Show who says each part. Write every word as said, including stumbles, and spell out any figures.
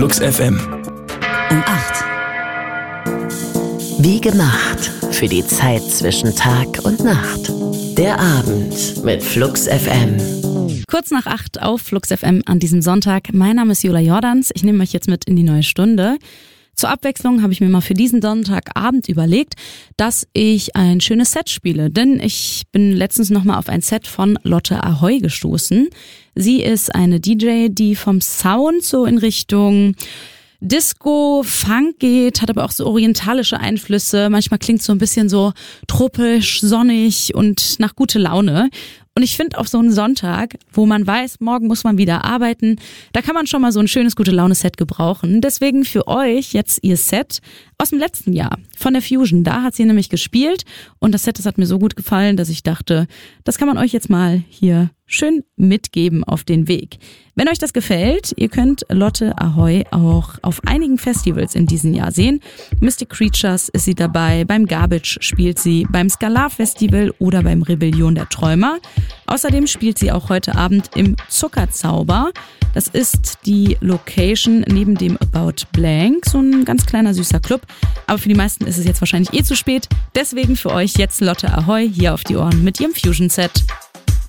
Speaker 1: Flux F M.
Speaker 2: Um acht. Wie gemacht für die Zeit zwischen Tag und Nacht. Der Abend mit Flux F M.
Speaker 3: Kurz nach acht auf Flux F M an diesem Sonntag. Mein Name ist Jola Jordans. Ich nehme euch jetzt mit in die neue Stunde. Zur Abwechslung habe ich mir mal für diesen Sonntagabend überlegt, dass ich ein schönes Set spiele. Denn ich bin letztens nochmal auf ein Set von Lotte Ahoy gestoßen. Sie ist eine D J, die vom Sound so in Richtung Disco, Funk geht, hat aber auch so orientalische Einflüsse. Manchmal klingt so ein bisschen so tropisch, sonnig und nach gute Laune. Und ich finde, auf so einen Sonntag, wo man weiß, morgen muss man wieder arbeiten, da kann man schon mal so ein schönes Gute-Laune-Set gebrauchen. Deswegen für euch jetzt ihr Set aus dem letzten Jahr von der Fusion. Da hat sie nämlich gespielt und das Set, das hat mir so gut gefallen, dass ich dachte, das kann man euch jetzt mal hier schön mitgeben auf den Weg. Wenn euch das gefällt, ihr könnt Lotte Ahoy auch auf einigen Festivals in diesem Jahr sehen. Mystic Creatures ist sie dabei, beim Garbage spielt sie, beim Skalar Festival oder beim Rebellion der Träumer. Außerdem spielt sie auch heute Abend im Zuckerzauber. Das ist die Location neben dem About Blank, so ein ganz kleiner süßer Club. Aber für die meisten ist es jetzt wahrscheinlich eh zu spät. Deswegen für euch jetzt Lotte Ahoy hier auf die Ohren mit ihrem Fusion-Set.